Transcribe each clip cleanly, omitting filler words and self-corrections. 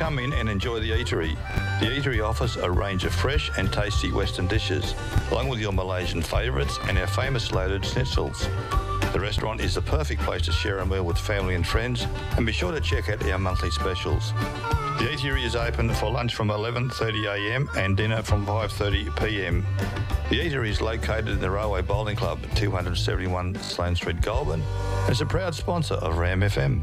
Come in and enjoy the eatery. The eatery offers a range of fresh and tasty Western dishes, along with your Malaysian favourites and our famous loaded schnitzels. The restaurant is the perfect place to share a meal with family and friends, and be sure to check out our monthly specials. The eatery is open for lunch from 11:30am and dinner from 5:30pm. The eatery is located in the Railway Bowling Club at 271 Sloane Street, Goulburn, and is a proud sponsor of RAM FM.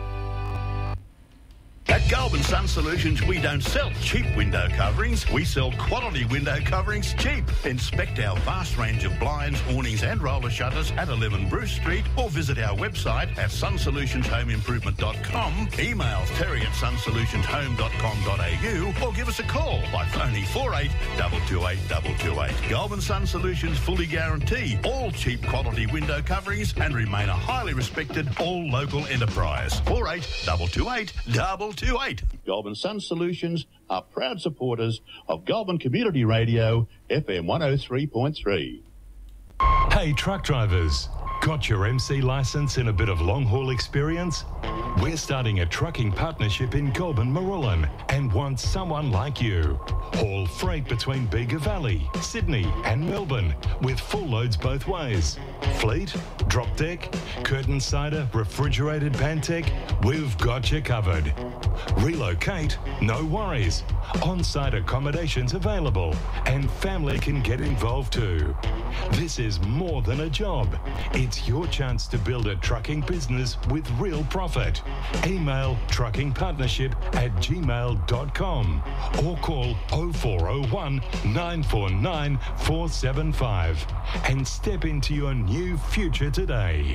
At Goulburn Sun Solutions, we don't sell cheap window coverings. We sell quality window coverings cheap. Inspect our vast range of blinds, awnings and roller shutters at 11 Bruce Street, or visit our website at sunsolutionsHomeImprovement.com. Email terry@sunsolutionsHome.com.au or give us a call by phoning 48 228 228. Goulburn Sun Solutions fully guarantee all cheap quality window coverings and remain a highly respected all local enterprise. 48 228 228. Goulburn Sun Solutions are proud supporters of Goulburn Community Radio, FM 103.3. Hey truck drivers, got your MC licence and a bit of long haul experience? We're starting a trucking partnership in Goulburn Marullan and want someone like you. Haul freight between Bega Valley, Sydney and Melbourne with full loads both ways. Fleet, drop deck, curtain cider, refrigerated Pantech, we've got you covered. Relocate, no worries. On-site accommodations available and family can get involved too. This is more than a job. It's your chance to build a trucking business with real profit. Email truckingpartnership@gmail.com or call 0401 949 475 and step into your new future today.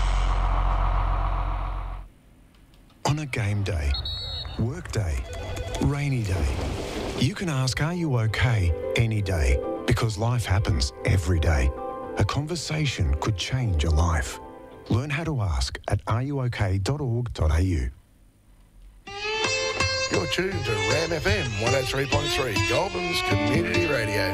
On a game day, work day, rainy day, you can ask, are you okay, any day, because life happens every day. A conversation could change a life. Learn how to ask at areyouok.org.au. You're tuned to RAM FM 103.3, Goulburn's Community Radio.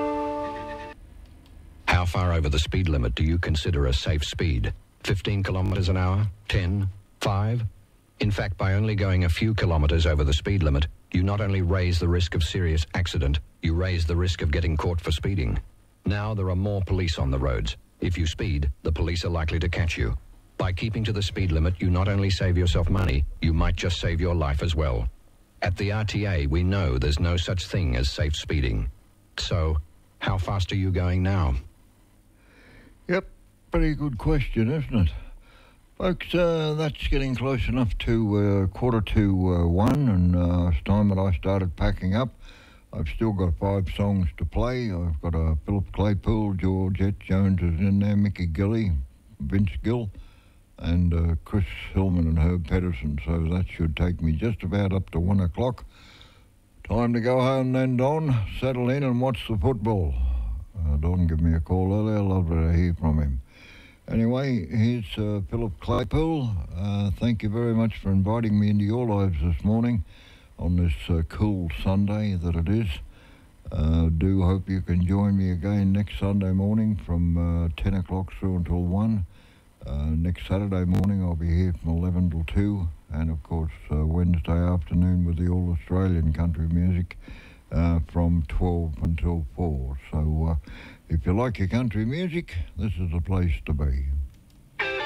How far over the speed limit do you consider a safe speed? 15 kilometres an hour? 10? 5? In fact, by only going a few kilometres over the speed limit, you not only raise the risk of serious accident, you raise the risk of getting caught for speeding. Now there are more police on the roads. If you speed, the police are likely to catch you. By keeping to the speed limit, you not only save yourself money, you might just save your life as well. At the RTA, we know there's no such thing as safe speeding. So, how fast are you going now? Yep, pretty good question, isn't it? Folks, that's getting close enough to 1:45, and it's time that I started packing up. I've still got 5 songs to play. I've got Philip Claypool, Georgette Jones is in there, Mickey Gilley, Vince Gill, and Chris Hillman and Herb Pedersen. So that should take me just about up to 1 o'clock. Time to go home then, Don. Settle in and watch the football. Don gave me a call earlier. Lovely to hear from him. Anyway, here's Philip Claypool. Thank you very much for inviting me into your lives this morning on this cool Sunday that it is. Do hope you can join me again next Sunday morning from 10 o'clock through until 1. Next Saturday morning I'll be here from 11 till 2. And of course Wednesday afternoon with the All Australian Country Music from 12 until 4. So if you like your country music, this is the place to be.